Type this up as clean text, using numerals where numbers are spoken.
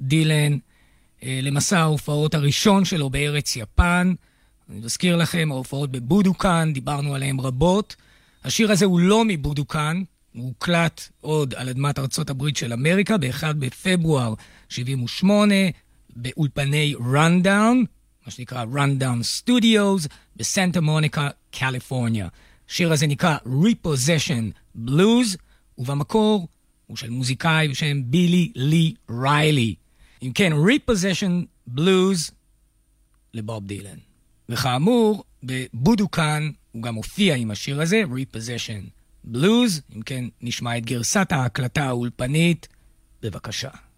דילן למסע ההופעות הראשון שלו בארץ יפן. אני מזכיר לכם, ההופעות בבודוקן, דיברנו עליהם רבות. השיר הזה הוא לא מבודוקן, הוא הוקלט עוד על אדמת ארצות הברית של אמריקה, ב-1 בפברואר 78, באולפני רנדאון, מה שנקרא רנדאון סטודיוס, בסנטה מוניקה, קליפורניה. השיר הזה נקרא Repossession Blues, ובמקור הוא של מוזיקאי בשם בילי לי ריילי. אם כן, Repossession Blues לבוב דילן. וכאמור, בבודוקן הוא גם הופיע עם השיר הזה, Repossession Blues. אם כן, נשמע את גרסת ההקלטה האולפנית. בבקשה.